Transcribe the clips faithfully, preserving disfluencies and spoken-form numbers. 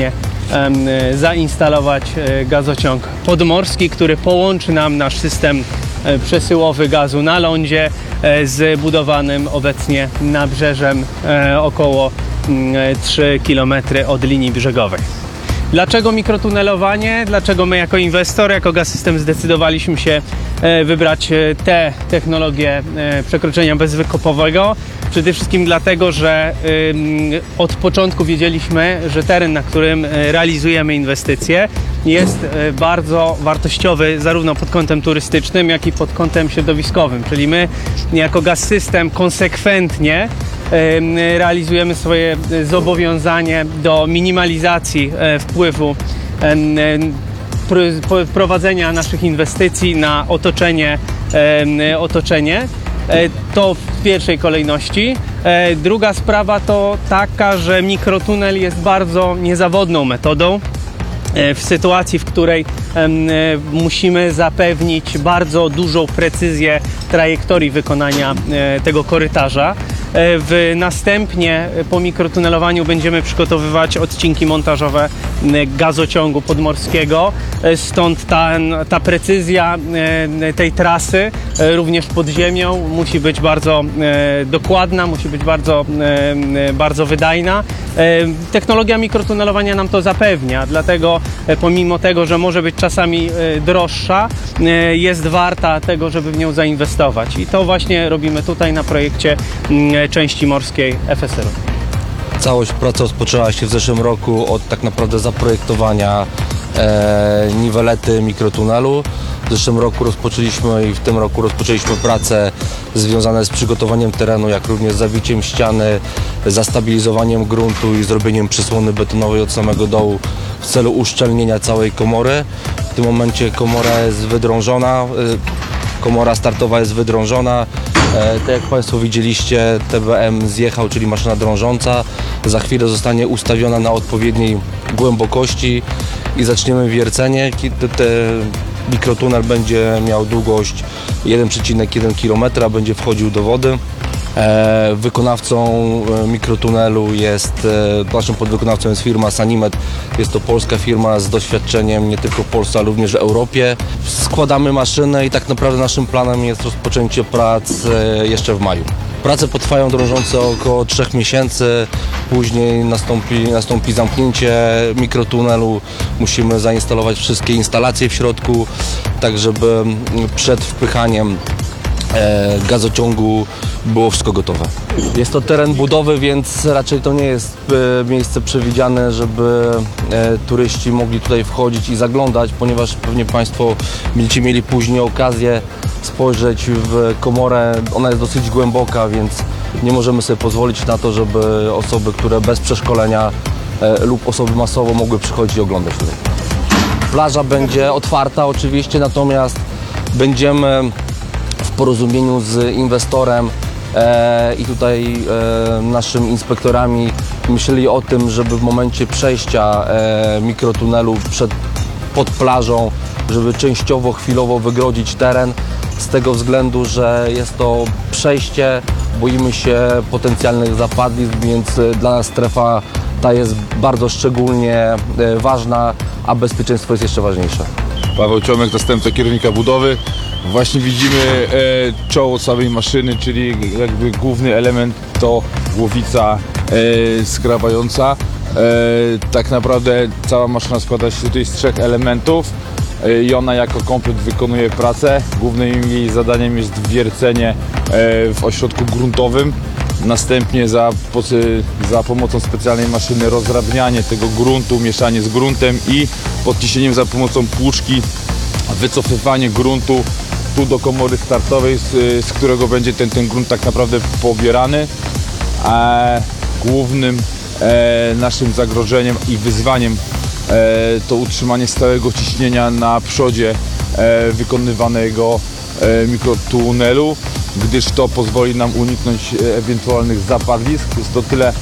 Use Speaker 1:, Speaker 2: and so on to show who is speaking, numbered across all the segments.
Speaker 1: właśnie zainstalować gazociąg podmorski, który połączy nam nasz system przesyłowy gazu na lądzie z budowanym obecnie nabrzeżem około trzy kilometry od linii brzegowej. Dlaczego mikrotunelowanie? Dlaczego my jako inwestor, jako Gaz-System zdecydowaliśmy się wybrać tę technologię przekroczenia bezwykopowego? Przede wszystkim dlatego, że od początku wiedzieliśmy, że teren, na którym realizujemy inwestycje, jest bardzo wartościowy zarówno pod kątem turystycznym, jak i pod kątem środowiskowym. Czyli my jako Gaz-System konsekwentnie realizujemy swoje zobowiązanie do minimalizacji wpływu prowadzenia naszych inwestycji na otoczenie, otoczenie. To w pierwszej kolejności. Druga sprawa to taka, że mikrotunel jest bardzo niezawodną metodą. W sytuacji, w której musimy zapewnić bardzo dużą precyzję trajektorii wykonania tego korytarza. W następnie po mikrotunelowaniu będziemy przygotowywać odcinki montażowe gazociągu podmorskiego, stąd ta, ta precyzja tej trasy również pod ziemią musi być bardzo dokładna, musi być bardzo, bardzo wydajna. Technologia mikrotunelowania nam to zapewnia, dlatego pomimo tego, że może być czasami droższa, jest warta tego, żeby w nią zainwestować. I to właśnie robimy tutaj na projekcie części morskiej F S R u.
Speaker 2: Całość pracy rozpoczęła się w zeszłym roku od tak naprawdę zaprojektowania e, niwelety mikrotunelu. W zeszłym roku rozpoczęliśmy i w tym roku rozpoczęliśmy prace związane z przygotowaniem terenu, jak również zawiciem ściany, zastabilizowaniem gruntu i zrobieniem przysłony betonowej od samego dołu w celu uszczelnienia całej komory. W tym momencie komora jest wydrążona, komora startowa jest wydrążona. E, tak jak Państwo widzieliście, T B M zjechał, czyli maszyna drążąca. Za chwilę zostanie ustawiona na odpowiedniej głębokości i zaczniemy wiercenie. Te mikrotunel będzie miał długość jeden przecinek jeden kilometra, będzie wchodził do wody. E, wykonawcą mikrotunelu jest, e, naszym podwykonawcą jest firma Sanimet. Jest to polska firma z doświadczeniem nie tylko w Polsce, ale również w Europie. Składamy maszynę i tak naprawdę naszym planem jest rozpoczęcie prac e, jeszcze w maju. Prace potrwają drążące około trzech miesięcy, później nastąpi, nastąpi zamknięcie mikrotunelu. Musimy zainstalować wszystkie instalacje w środku, tak żeby przed wpychaniem e, gazociągu było wszystko gotowe. Jest to teren budowy, więc raczej to nie jest e, miejsce przewidziane, żeby e, turyści mogli tutaj wchodzić i zaglądać, ponieważ pewnie Państwo będziecie mieli później okazję spojrzeć w komorę. Ona jest dosyć głęboka, więc nie możemy sobie pozwolić na to, żeby osoby, które bez przeszkolenia e, lub osoby masowo mogły przychodzić i oglądać tutaj. Plaża będzie otwarta oczywiście, natomiast będziemy w porozumieniu z inwestorem e, i tutaj e, naszymi inspektorami myśleli o tym, żeby w momencie przejścia e, mikrotunelu przed, pod plażą, żeby częściowo, chwilowo wygrodzić teren, z tego względu, że jest to przejście, boimy się potencjalnych zapadlisk, więc dla nas strefa ta jest bardzo szczególnie ważna, a bezpieczeństwo jest jeszcze ważniejsze.
Speaker 3: Paweł Ciomek, zastępca kierownika budowy. Właśnie widzimy e, czoło całej maszyny, czyli jakby główny element to głowica e, skrawająca. E, tak naprawdę cała maszyna składa się tutaj z trzech elementów e, i ona jako komplet wykonuje pracę. Głównym jej zadaniem jest wiercenie e, w ośrodku gruntowym. Następnie za, za pomocą specjalnej maszyny rozrabnianie tego gruntu, mieszanie z gruntem i podciśnieniem za pomocą płuczki wycofywanie gruntu tu do komory startowej, z, z którego będzie ten, ten grunt tak naprawdę pobierany. E, głównym e, naszym zagrożeniem i wyzwaniem e, to utrzymanie stałego ciśnienia na przodzie e, wykonywanego e, mikrotunelu, gdyż to pozwoli nam uniknąć ewentualnych zapadlisk. Jest to tyle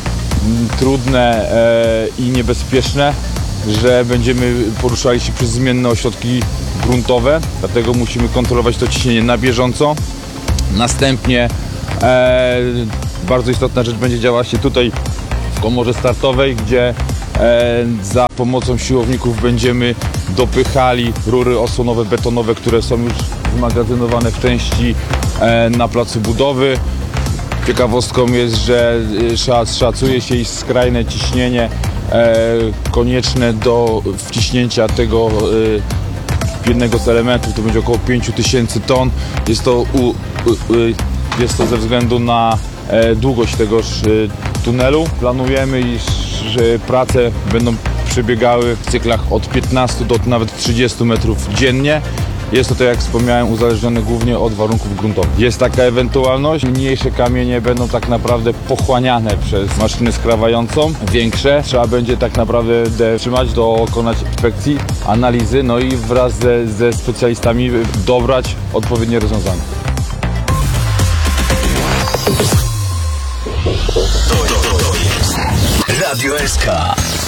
Speaker 3: trudne e, i niebezpieczne, że będziemy poruszali się przez zmienne ośrodki gruntowe, dlatego musimy kontrolować to ciśnienie na bieżąco. Następnie e, bardzo istotna rzecz będzie działała się tutaj w komorze startowej, gdzie E, za pomocą siłowników będziemy dopychali rury osłonowe betonowe, które są już zmagazynowane w części e, na placu budowy. Ciekawostką jest, że szac, szacuje się, iż skrajne ciśnienie e, konieczne do wciśnięcia tego e, jednego z elementów to będzie około pięć tysięcy ton. Jest to, u, u, jest to ze względu na e, długość tegoż e, tunelu. Planujemy, iż że prace będą przebiegały w cyklach od piętnastu do nawet trzydziestu metrów dziennie. Jest to, tak jak wspomniałem, uzależnione głównie od warunków gruntowych. Jest taka ewentualność, mniejsze kamienie będą tak naprawdę pochłaniane przez maszynę skrawającą, większe trzeba będzie tak naprawdę trzymać, dokonać inspekcji, analizy, no i wraz ze, ze specjalistami dobrać odpowiednie rozwiązania.
Speaker 4: Radio S K.